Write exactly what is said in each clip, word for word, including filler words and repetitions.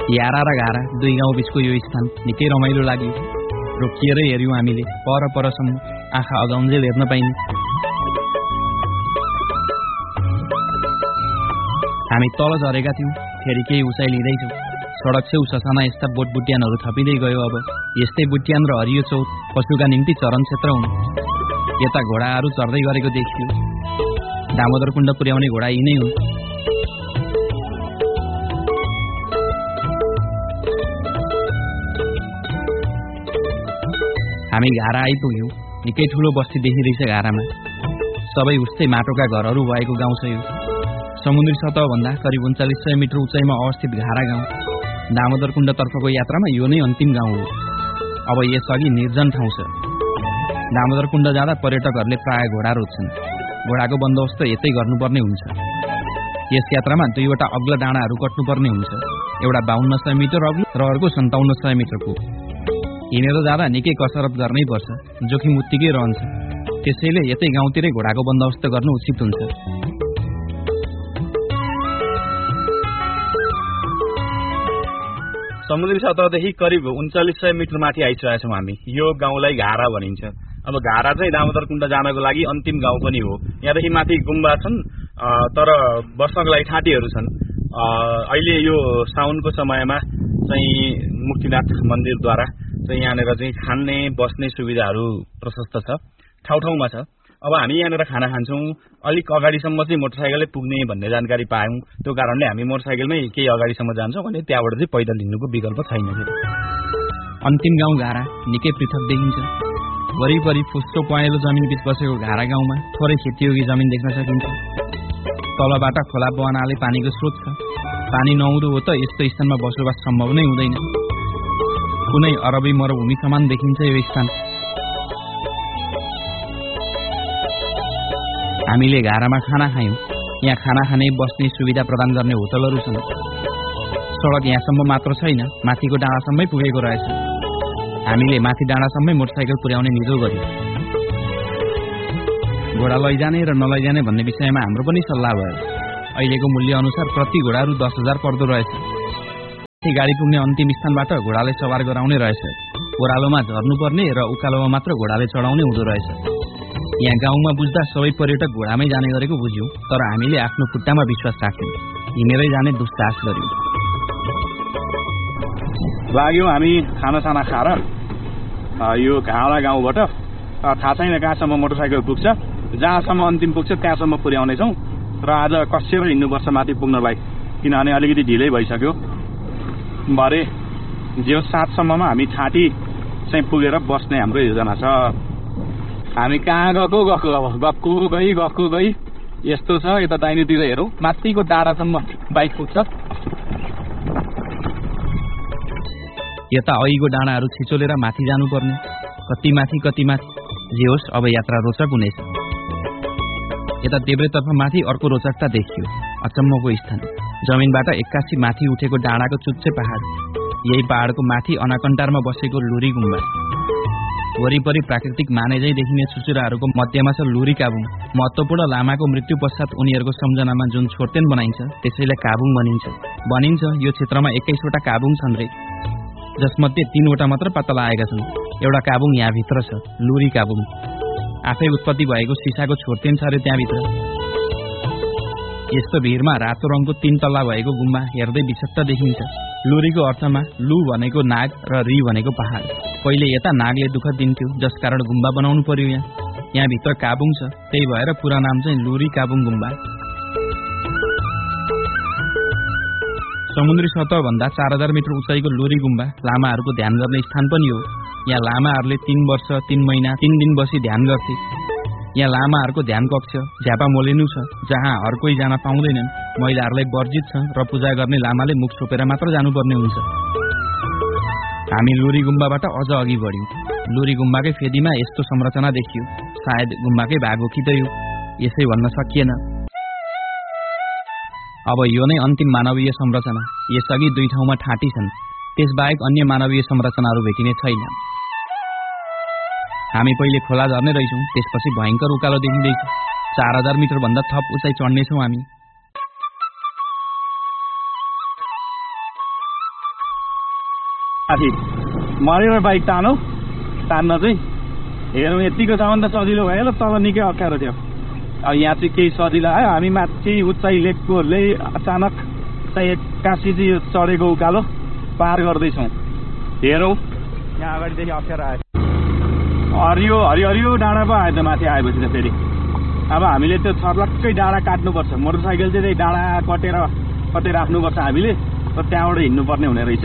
यारा र घारा दुई गाउँ बिचको यो स्थान निकै रमाइलो लाग्यो। रोकिएर हेऱ्यौँ हामीले, पर परसम्म आँखा अगाउन्जेल हेर्न पाइने। हामी तल झरेका थियौँ, फेरि केही उचाइ लिँदैछौँ। सडक छेउ ससाना यस्ता बोट बुट्यानहरू थपिँदै गयो। अब यस्तै बुट्यान र हरियो चौर पशुका निम्ति चरण क्षेत्र हुन्। यता घोडाहरू चढ्दै गरेको देखियो। दामोदर कुण्ड पुर्याउने घोडा यी नै हुन्। हामी घारा आइपुग्यौँ। निकै ठुलो बस्ती देखिरहेछ घारामा। सबै उस्तै माटोका घरहरू भएको गाउँ छ यो। समुद्री सतहभन्दा करिब उन्चालिस सय मिटर उचाइमा अवस्थित घारा गाउँ दामोदर कुण्डतर्फको यात्रामा यो नै अन्तिम गाउँ हो। अब यसअघि निर्जन ठाउँ छ। दामोदर कुण्ड जाँदा पर्यटकहरूले प्राय घोडा रोज्छन्। घोडाको बन्दोबस्त यतै गर्नुपर्ने हुन्छ। यस यात्रामा दुईवटा अग्लो डाँडाहरू कट्नुपर्ने हुन्छ। एउटा बाहन्न सय मिटर अग्लो र अर्को सन्ताउन्न सय मिटरको। हिँडेर जाँदा निकै कसरत गर्नै पर्छ, जोखिम उत्तिकै रहन्छ। त्यसैले यतै गाउँतिरै घोडाको बन्दोबस्त गर्नु उचित हुन्छ। समुद्री सतहदेखि करिब उन्चालिस सय मिटर माथि आइसकेका छौँ हामी। यो गाउँलाई घारा भनिन्छ। अब घारा चाहिँ दामोदर कुण्ड जानको लागि अन्तिम गाउँ पनि हो। यहाँदेखि माथि गुम्बा छन्, तर बस्नको लागि ठाँटीहरू छन्। अहिले यो साउनको समयमा चाहिँ मुक्तिनाथ मन्दिरद्वारा चाहिँ यहाँनिर चाहिँ खाने बस्ने सुविधाहरू प्रशस्त छ, ठाउँ ठाउँमा छ। अब हामी यहाँनिर खाना खान्छौँ। अलिक अगाडिसम्म चाहिँ मोटरसाइकलले पुग्ने भन्ने जानकारी पायौँ। त्यो कारणले हामी मोटरसाइकलमै केही अगाडिसम्म जान्छौँ अनि त्यहाँबाट चाहिँ पैदल हिँड्नुको विकल्प छैन। अन्तिम गाउँ घारा निकै पृथक देखिन्छ। वरिपरि फुस्सो पहेँलो जमिन बीच बसेको घारा गाउँमा थोरै खेतीयोगी जमिन देख्न सकिन्छ। तलबाट खोला बहनाले पानीको स्रोत छ। पानी नहुँदो हो त यस्तो स्थानमा बसोबास सम्भव नै हुँदैन। कुनै अरबी मरुभूमि समान देखिन्छ यो स्थान। हामीले घारामा खाना खायौँ। यहाँ खाना खाने बस्ने सुविधा प्रदान गर्ने होटलहरू छन्। सडक यहाँसम्म मात्र छैन, माथिको डाँडासम्मै पुगेको रहेछ। हामीले माथि डाँडासम्मै मोटरसाइकल पुर्याउने निधो गर्यौँ। घोडा लैजाने र नलैजाने भन्ने विषयमा हाम्रो पनि सल्लाह भयो। अहिलेको मूल्य अनुसार प्रति घोडा रु दस हजार पर्दो रहेछ। गाडी पुग्ने अन्तिम स्थानबाट घोडाले सवार गराउने रहेछ। ओह्रालोमा झर्नुपर्ने र उकालोमा मात्र घोडाले चढाउने हुँदो रहेछ। यहाँ गाउँमा बुझ्दा सबै पर्यटक घोडामै जाने गरेको बुझ्यौँ, तर हामीले आफ्नो खुट्टामा विश्वास राख्यौँ। हिँडेरै जाने दुस्साहस गर्यौँ। लाग्यौँ हामी खानासाना खाएर यो घारा गाउँबाट थाहा छैन कहाँसम्म मोटरसाइकल पुग्छ। जहाँसम्म अन्तिम पुग्छ त्यहाँसम्म पुर्याउनेछौँ र आज कसेर हिँड्नुपर्छ माथि पुग्नलाई, किनभने अलिकति ढिलै भइसक्यो। भरे जे सातसम्ममा हामी ठाँटी चाहिँ पुगेर बस्ने हाम्रो योजना छ। हामी कहाँ गएको गएको अब गएको गई गएको गई यस्तो छ। यता दाहिनेतिर हेरौँ, माथिको डाँडासम्म बाइक पुग्छ। यता अघिको डाँडाहरू छिचोलेर माथि जानुपर्ने, कति माथि कति माथि। जे होस्, अब यात्रा रोचक हुनेछ। यता देब्रेतर्फ माथि अर्को रोचकता देखियो। अचम्मको स्थान, जमिनबाट एक्कासी माथि उठेको डाँडाको चुच्चे पहाड। यही पहाडको माथि अनाकन्टारमा बसेको लुरी गुम्बा। वरिपरि प्राकृतिक मानेझै देखिने चुचुराहरूको मध्यमा छ लुरी काबुङ। महत्त्वपूर्ण लामाको मृत्यु पश्चात उनीहरूको सम्झनामा जुन छोर्तेन बनाइन्छ त्यसैलाई काबुङ भनिन्छ। भनिन्छ यो क्षेत्रमा एक्काइसवटा काबुङ छन् रे, जसमध्ये तीनवटा मात्र पत्ता लागेका छन्। एउटा काबुङ यहाँभित्र छ, लुरी काबुङ। आफै उत्पत्ति भएको सिसाको छोर्तेन छ अरे त्यहाँभित्र। यस्तो भिरमा रातो रङको तीन तल्ला भएको गुम्बा हेर्दै विचित्र देखिन्छ। लुरीको अर्थमा लु भनेको नाग र री भनेको पहाड। पहिले यता नागले दुःख दिन्थ्यो, जसकारण गुम्बा बनाउनु पर्यो। यहाँ यहाँभित्र काबुङ छ, त्यही भएर पुरा नाम चाहिँ लुरी काबुङ गुम्बा। समुद्री सतहभन्दा चार हजार मिटर उचाइको लुरी गुम्बा लामाहरूको ध्यान गर्ने स्थान पनि हो। यहाँ लामाहरूले तीन वर्ष तीन महिना तीन दिन बसी ध्यान गर्थे। यहाँ लामाहरूको ध्यान कक्ष झ्यापा मोलेनु छ, जहाँ हर कोही जान पाउँदैनन्। महिलाहरूलाई वर्जित छ र पूजा गर्ने लामाले मुख छोपेर मात्र जानुपर्ने हुन्छ। हामी लुरी गुम्बाबाट अझ अघि बढ्यौँ। लुरी गुम्बाकै फेदीमा यस्तो संरचना देखियो। सायद गुम्बाकै भाग हो कि त यो, यसै भन्न सकिएन। अब यो नै अन्तिम मानवीय संरचना। यसअघि दुई ठाउँमा ठाँटी छन्, त्यसबाहेक अन्य मानवीय संरचनाहरू भेटिने छैन। हामी पहिले खोला झर्ने रहेछौँ, त्यसपछि भयङ्कर उकालो देखिँदैछ। चार हजार मिटर भन्दा थप उचाइ चढ्नेछौँ हामी। माथि मरेर बाइक तानौ तान्न चाहिँ हेरौँ यतिको छ भने त सजिलो भयो ल तल निकै अप्ठ्यारो थियो अब यहाँ चाहिँ केही सजिलो आयो हामी माथि उचाइ लेककोले अचानक चाहिँ एक्कासी चाहिँ यो चढेको उकालो पार गर्दैछौँ हेरौँ यहाँ अगाडिदेखि अप्ठ्यारो आयो हरियो हरियो हरियो डाँडा पो आयो त माथि आएपछि त फेरि अब हामीले त्यो छर्लक्कै डाँडा काट्नुपर्छ मोटरसाइकल चाहिँ डाँडा कटेर कटेर राख्नुपर्छ हामीले र त्यहाँबाट हिँड्नुपर्ने हुने रहेछ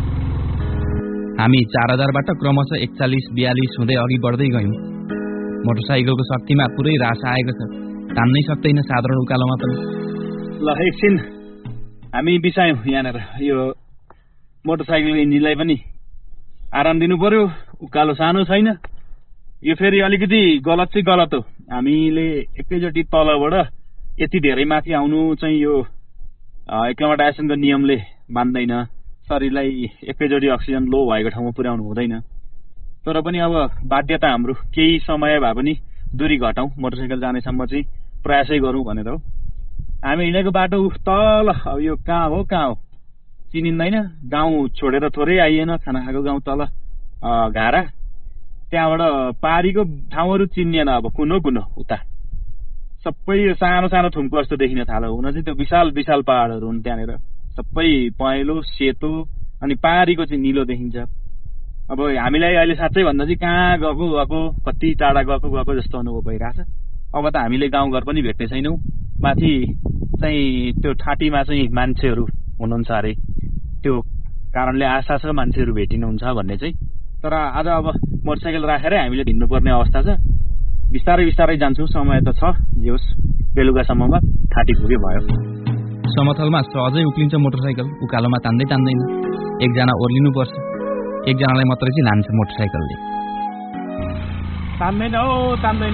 हामी चार हजारबाट क्रमशः एकचालिस बयालिस हुँदै अघि बढ्दै गयौँ मोटरसाइकलको शक्तिमा पुरै रास आएको छ तान्नै सक्दैन साधारण उकालोमा पनि ल एकछिन हामी बिसायौँ यहाँनिर यो मोटरसाइकलको इन्जिनलाई पनि आराम दिनु पर्यो उकालो सानो छैन यो फेरि अलिकति गलत चाहिँ गलत हो हामीले एकैचोटि तलबाट यति धेरै माथि आउनु चाहिँ यो एक्लोमाटाइजेसनको नियमले मान्दैन शरीरलाई एकैचोटि अक्सिजन लो भएको ठाउँमा पुर्याउनु हुँदैन तर पनि अब बाध्यता हाम्रो केही समय भए पनि दूरी घटाउँ मोटरसाइकल जानेसम्म चाहिँ प्रयासै गरौँ भनेर हो हामी हिँडेको बाटो तल अब यो कहाँ हो कहाँ हो चिनिँदैन गाउँ छोडेर थोरै आइएन खाना खाएको गाउँ तल घारा त्यहाँबाट पारीको ठाउँहरू चिनिएन अब कुन हो कुन हो उता सबै सानो सानो थुम्को जस्तो देखिन थाल्यो हुन चाहिँ त्यो विशाल विशाल पहाडहरू हुन् त्यहाँनिर सबै पहेँलो सेतो अनि पारीको चाहिँ निलो देखिन्छ अब हामीलाई अहिले साँच्चै भन्दा चाहिँ कहाँ गएको गएको कति टाढा गएको गएको जस्तो अनुभव भइरहेछ अब त हामीले गाउँघर पनि भेट्ने छैनौँ माथि चाहिँ त्यो ठाँटीमा चाहिँ मान्छेहरू हुनुहुन्छ अरे त्यो कारणले आशा छ मान्छेहरू भेटिनुहुन्छ भन्ने चाहिँ तर आज अब मोटरसाइकल राखेरै हामीले हिँड्नुपर्ने अवस्था छ बिस्तारै बिस्तारै जान्छौँ समय त छ जे होस् बेलुकासम्ममा ठाँटी पुगे भयो समथलमा सहजै उक्लिन्छ मोटरसाइकल उकालोमा तान्दै तान्दैन एकजना ओर्लिनुपर्छ एकजनालाई मात्रै चाहिँ लान्छ मोटरसाइकलले तान्दैन हो तान्दैन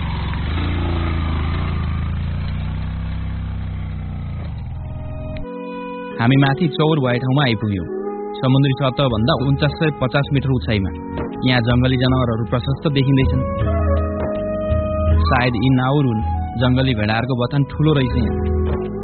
हामी माथि चौर भए ठाउँमा आइपुग्यौँ समुद्री सतहभन्दा उन्चास सय पचास मिटर उचाइमा यहाँ जङ्गली जनावरहरू प्रशस्त देखिँदैछन् सायद यी नाउर हुन् जङ्गली भेडाहरूको बथान ठुलो रहेछ यहाँ